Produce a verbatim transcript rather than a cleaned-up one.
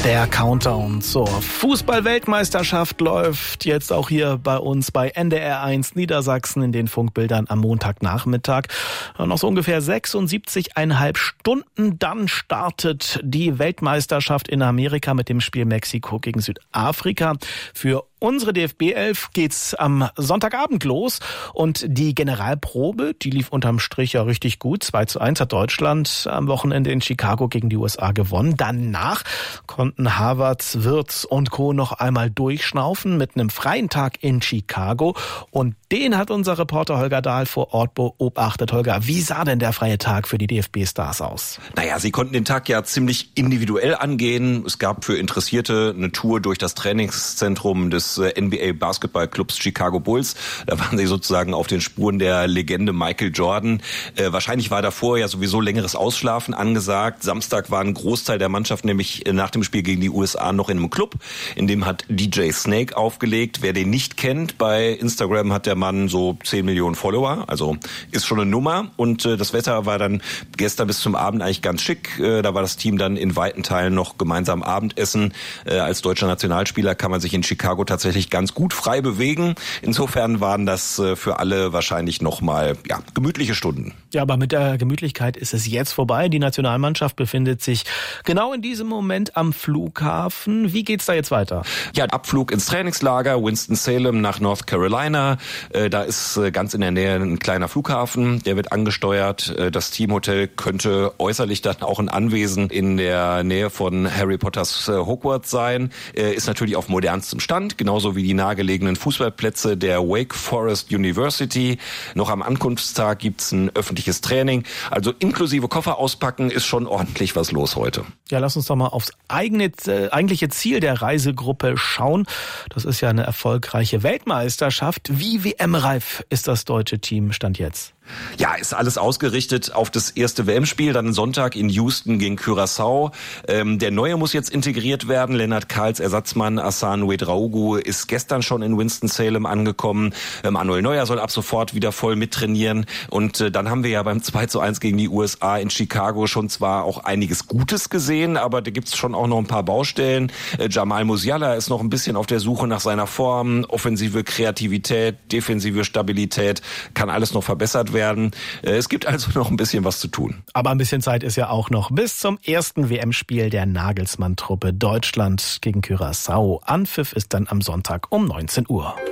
Der Countdown zur Fußball-Weltmeisterschaft läuft jetzt auch hier bei uns bei N D R eins Niedersachsen in den Funkbildern am Montagnachmittag. Noch so ungefähr sechsundsiebzig Komma fünf Stunden, dann startet die Weltmeisterschaft in Amerika mit dem Spiel Mexiko gegen Südafrika. Für unsere D F B elf geht's am Sonntagabend los und die Generalprobe, die lief unterm Strich ja richtig gut. zwei zu eins hat Deutschland am Wochenende in Chicago gegen die U S A gewonnen. Danach konnten Havertz, Wirtz und Co. noch einmal durchschnaufen mit einem freien Tag in Chicago. Und den hat unser Reporter Holger Dahl vor Ort beobachtet. Holger, wie sah denn der freie Tag für die D F B-Stars aus? Naja, sie konnten den Tag ja ziemlich individuell angehen. Es gab für Interessierte eine Tour durch das Trainingszentrum des N B A-Basketballclubs Chicago Bulls. Da waren sie sozusagen auf den Spuren der Legende Michael Jordan. Äh, wahrscheinlich war davor ja sowieso längeres Ausschlafen angesagt. Samstag war ein Großteil der Mannschaft nämlich nach dem Spiel gegen die U S A noch in einem Club. In dem hat D J Snake aufgelegt. Wer den nicht kennt, bei Instagram hat der Mann so zehn Millionen Follower. Also ist schon eine Nummer. Und äh, das Wetter war dann gestern bis zum Abend eigentlich ganz schick. Äh, da war das Team dann in weiten Teilen noch gemeinsam Abendessen. Äh, als deutscher Nationalspieler kann man sich in Chicago tatsächlich ganz gut frei bewegen. Insofern waren das äh, für alle wahrscheinlich nochmal ja, gemütliche Stunden. Ja, aber mit der Gemütlichkeit ist es jetzt vorbei. Die Nationalmannschaft befindet sich genau in diesem Moment am Flughafen. Wie geht's da jetzt weiter? Ja, Abflug ins Trainingslager Winston-Salem nach North Carolina. Äh, da ist äh, ganz in der Nähe ein kleiner Flughafen. Der wird angesteuert. Äh, das Teamhotel könnte äußerlich dann auch ein Anwesen in der Nähe von Harry Potters äh, Hogwarts sein. Äh, ist natürlich auf modernstem Stand, genauso wie die nahegelegenen Fußballplätze der Wake Forest University. Noch am Ankunftstag gibt's ein öffentliches Training. Also inklusive Koffer auspacken ist schon ordentlich was los heute. Ja, lass uns doch mal aufs eigene, äh, eigentliche Ziel der Reisegruppe schauen. Das ist ja eine erfolgreiche Weltmeisterschaft. Wie W M-reif ist das deutsche Team Stand jetzt? Ja, ist alles ausgerichtet auf das erste W M-Spiel, dann Sonntag in Houston gegen Curaçao. Ähm, der Neue muss jetzt integriert werden. Lennart Kahls Ersatzmann Hassan Ouedraogo ist gestern schon in Winston-Salem angekommen. Ähm, Manuel Neuer soll ab sofort wieder voll mittrainieren. Und äh, dann haben wir ja beim zwei zu eins gegen die U S A in Chicago schon zwar auch einiges Gutes gesehen, aber da gibt's schon auch noch ein paar Baustellen. Äh, Jamal Musiala ist noch ein bisschen auf der Suche nach seiner Form. Offensive Kreativität, defensive Stabilität, kann alles noch verbessert werden. Es gibt also noch ein bisschen was zu tun. Aber ein bisschen Zeit ist ja auch noch bis zum ersten W M-Spiel der Nagelsmann-Truppe Deutschland gegen Curaçao. Anpfiff ist dann am Sonntag um neunzehn Uhr.